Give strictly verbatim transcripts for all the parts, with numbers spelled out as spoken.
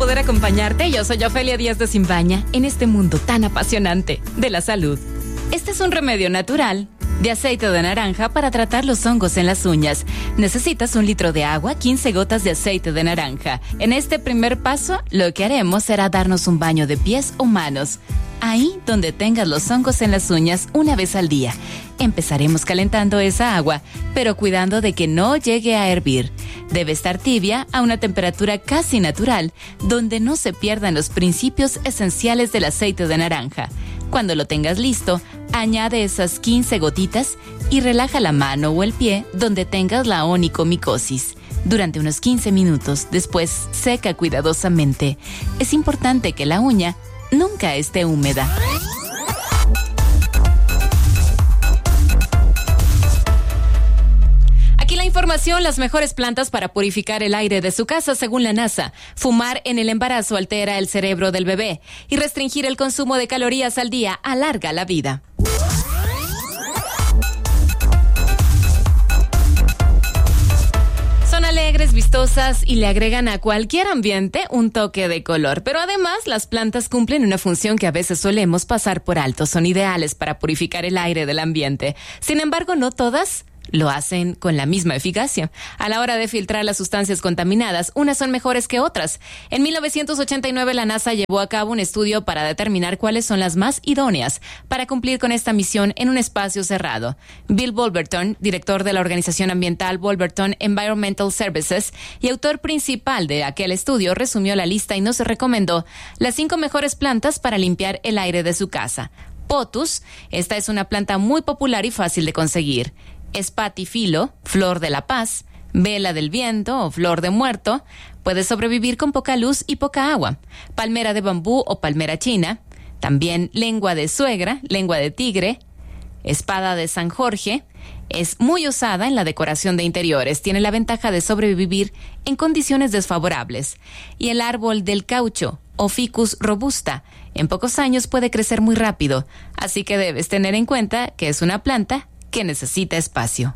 poder acompañarte. Yo soy Ofelia Díaz de Simbaña en este mundo tan apasionante de la salud. Este es un remedio natural de aceite de naranja para tratar los hongos en las uñas. Necesitas un litro de agua, quince gotas de aceite de naranja. En este primer paso, lo que haremos será darnos un baño de pies o manos, ahí donde tengas los hongos en las uñas, una vez al día. Empezaremos calentando esa agua, pero cuidando de que no llegue a hervir. Debe estar tibia a una temperatura casi natural, donde no se pierdan los principios esenciales del aceite de naranja. Cuando lo tengas listo, añade esas quince gotitas y relaja la mano o el pie donde tengas la onicomicosis. Durante unos quince minutos, después seca cuidadosamente. Es importante que la uña nunca esté húmeda. Aquí la información, las mejores plantas para purificar el aire de su casa según la NASA. Fumar en el embarazo altera el cerebro del bebé y restringir el consumo de calorías al día alarga la vida. Alegres, vistosas y le agregan a cualquier ambiente un toque de color. Pero además, las plantas cumplen una función que a veces solemos pasar por alto. Son ideales para purificar el aire del ambiente. Sin embargo, no todas lo hacen con la misma eficacia. A la hora de filtrar las sustancias contaminadas, unas son mejores que otras. En mil novecientos ochenta y nueve, la NASA llevó a cabo un estudio para determinar cuáles son las más idóneas para cumplir con esta misión en un espacio cerrado. Bill Wolverton, director de la organización ambiental Wolverton Environmental Services y autor principal de aquel estudio, resumió la lista y nos recomendó las cinco mejores plantas para limpiar el aire de su casa. Pothos, esta es una planta muy popular y fácil de conseguir. Espatifilo, flor de la paz, vela del viento o flor de muerto, puede sobrevivir con poca luz y poca agua. Palmera de bambú o palmera china, también lengua de suegra, lengua de tigre, espada de San Jorge, es muy usada en la decoración de interiores, tiene la ventaja de sobrevivir en condiciones desfavorables. Y el árbol del caucho o Ficus robusta, en pocos años puede crecer muy rápido, así que debes tener en cuenta que es una planta que necesita espacio.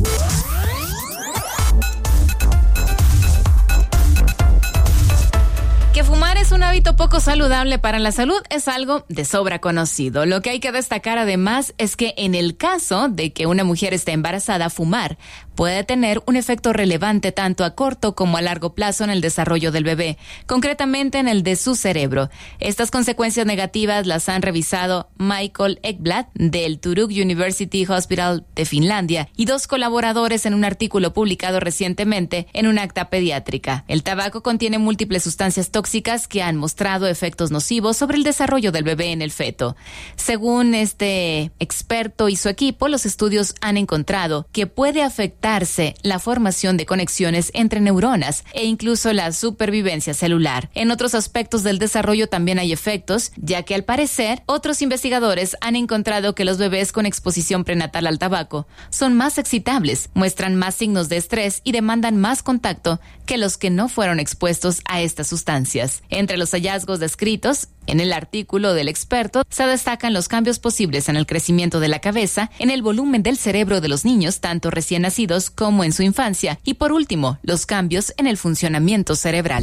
Que fumar es un hábito poco saludable para la salud es algo de sobra conocido. Lo que hay que destacar además es que en el caso de que una mujer esté embarazada, fumar puede tener un efecto relevante tanto a corto como a largo plazo en el desarrollo del bebé, concretamente en el de su cerebro. Estas consecuencias negativas las han revisado Michael Ekblad del Turku University Hospital de Finlandia y dos colaboradores en un artículo publicado recientemente en un acta pediátrica. El tabaco contiene múltiples sustancias tóxicas que han mostrado efectos nocivos sobre el desarrollo del bebé en el feto. Según este experto y su equipo, los estudios han encontrado que puede afectar la formación de conexiones entre neuronas e incluso la supervivencia celular. En otros aspectos del desarrollo también hay efectos, ya que al parecer otros investigadores han encontrado que los bebés con exposición prenatal al tabaco son más excitables, muestran más signos de estrés y demandan más contacto que los que no fueron expuestos a estas sustancias. Entre los hallazgos descritos en el artículo del experto se destacan los cambios posibles en el crecimiento de la cabeza, en el volumen del cerebro de los niños, tanto recién nacidos como en su infancia, y por último, los cambios en el funcionamiento cerebral.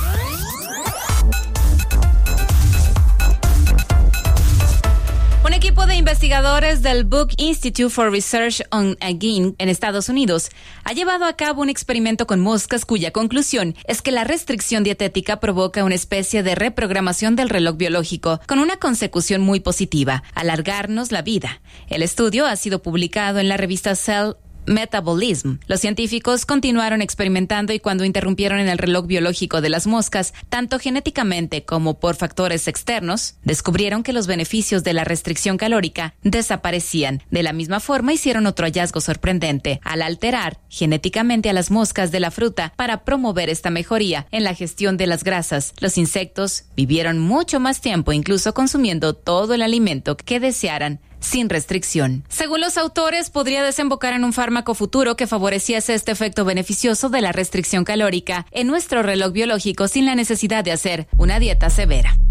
Un equipo de investigadores del Buck Institute for Research on Aging en Estados Unidos ha llevado a cabo un experimento con moscas cuya conclusión es que la restricción dietética provoca una especie de reprogramación del reloj biológico con una consecución muy positiva: alargarnos la vida. El estudio ha sido publicado en la revista Cell Metabolism. Los científicos continuaron experimentando y cuando interrumpieron en el reloj biológico de las moscas, tanto genéticamente como por factores externos, descubrieron que los beneficios de la restricción calórica desaparecían. De la misma forma, hicieron otro hallazgo sorprendente. Al alterar genéticamente a las moscas de la fruta para promover esta mejoría en la gestión de las grasas, los insectos vivieron mucho más tiempo, incluso consumiendo todo el alimento que desearan, sin restricción. Según los autores, podría desembocar en un fármaco futuro que favoreciese este efecto beneficioso de la restricción calórica en nuestro reloj biológico sin la necesidad de hacer una dieta severa.